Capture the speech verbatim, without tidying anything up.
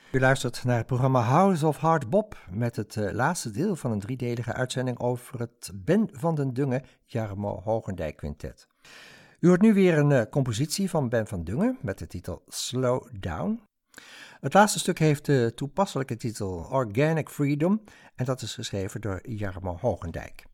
U luistert naar het programma House of Hard Bop met het uh, laatste deel van een driedelige uitzending over het Ben van den Dungen Jarmo Hogendijk Quintet. U hoort nu weer een uh, compositie van Ben van Dungen met de titel Slow Down. Het laatste stuk heeft de toepasselijke titel Organic Freedom en dat is geschreven door Jarmo Hogendijk.